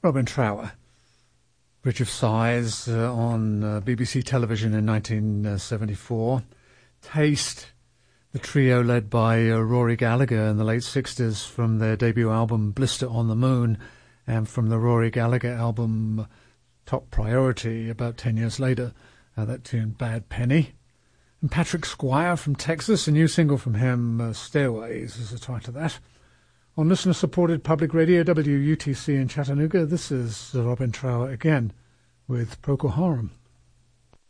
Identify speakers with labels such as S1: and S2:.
S1: Robin Trower, Bridge of Sighs on BBC television in 1974. Taste, the trio led by Rory Gallagher in the late 60s from their debut album Blister on the Moon, and from the Rory Gallagher album Top Priority about 10 years later, that tune Bad Penny. And Patrick Squire from Texas, a new single from him, Stairways is the title of that. On listener-supported public radio WUTC in Chattanooga, this is Robin Trower again with Procol Harum.